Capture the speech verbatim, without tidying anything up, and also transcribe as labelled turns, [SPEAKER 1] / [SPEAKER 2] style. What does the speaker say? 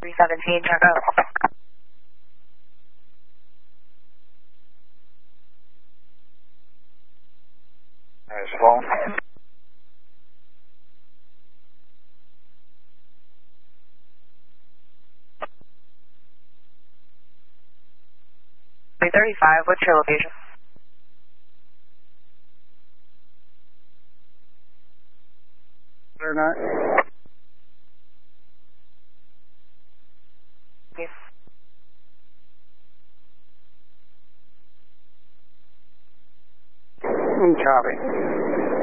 [SPEAKER 1] three seventeen, check out.
[SPEAKER 2] Nice phone.
[SPEAKER 1] three thirty-five, what's your location?
[SPEAKER 2] Or not?
[SPEAKER 1] Yes.
[SPEAKER 2] Copy.